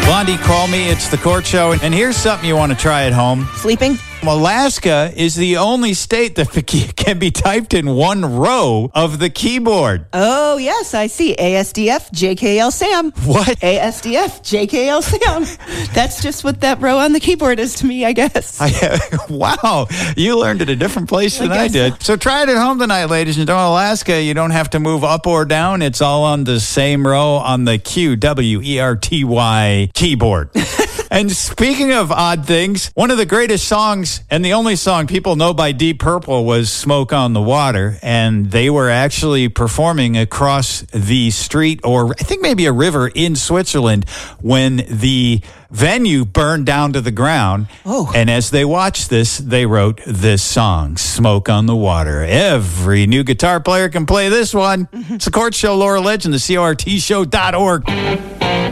Blondie, call me. It's the Court Show. And here's something you want to try at home. Sleeping? Alaska is the only state that can be typed in one row of the keyboard. Oh, yes, I see. ASDF, JKL Sam. What? ASDF, JKL Sam. That's just what that row on the keyboard is to me, I guess. Wow. You learned at a different place than I did. So try it at home tonight, ladies and gentlemen. Alaska, you don't have to move up or down. It's all on the same row on the QWERTY keyboard. And speaking of odd things, one of the greatest songs and the only song people know by Deep Purple was Smoke on the Water. And they were actually performing across the street, or I think maybe a river in Switzerland, when the venue burned down to the ground. Oh. And as they watched this, they wrote this song, Smoke on the Water. Every new guitar player can play this one. It's the Court Show, Laura Legend, the CORTshow.org.